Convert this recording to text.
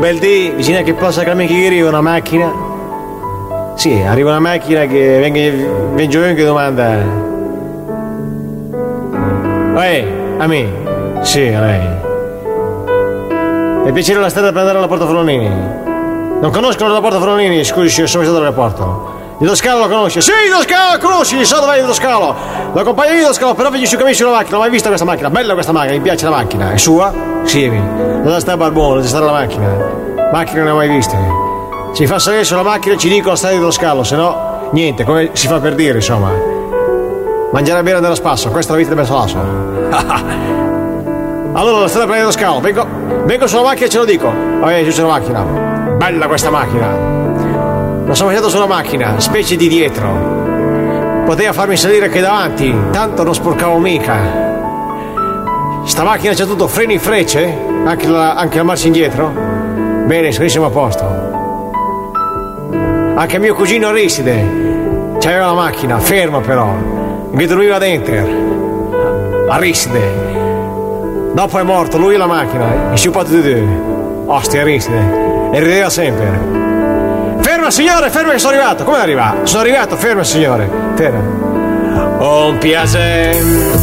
bel dì, vicino a che possa che arriva una macchina. Sì, arriva una macchina che vengo io che domanda. A me? Sì, a lei. È piacere la strada per andare alla Porta Forlanini. Non conoscono la Porta Forlanini, scusi, sono stato all'aeroporto. Il Toscalo lo conosce? Sì, il Toscalo lo conosci, so dov'è il Toscalo. Lo accompagno io il Toscalo, però vengi su cammino sulla macchina, non ho mai visto questa macchina. Bella questa macchina, mi piace la macchina. È sua? Sì, non sta a Barbone, non sta la macchina. Macchina non ne ho mai viste. Si fa salire sulla macchina e ci dico la strada dello Scalo, se no, niente, come si fa per dire, insomma. Mangiare bene nello spasso, questa è la vita del Salasso. Allora, la strada per dello Scalo, vengo sulla macchina e ce lo dico. Giù sulla macchina. Bella questa macchina. Non sono andato sulla macchina, specie di dietro. Poteva farmi salire anche davanti, tanto non sporcavo mica. Sta macchina c'ha tutto freni e frecce, anche la marcia indietro. Bene, siamo a posto. Anche mio cugino Aristide c'aveva la macchina, ferma però, che dormiva dentro. Aristide. Dopo è morto, lui e la macchina, e sciupato di due. Ostia Aristide. E rideva sempre. Ferma signore, ferma che sono arrivato. Come è arrivato? Sono arrivato, ferma signore. Ferma. Un piacere.